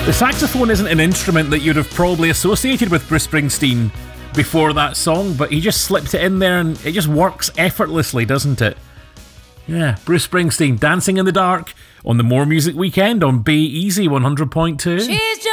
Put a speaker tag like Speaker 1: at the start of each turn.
Speaker 1: The saxophone isn't an instrument that you'd have probably associated with Bruce Springsteen before that song, but he just slipped it in there and it just works effortlessly, doesn't it? Yeah, Bruce Springsteen, Dancing in the Dark on the More Music Weekend on Bay Easy 100.2.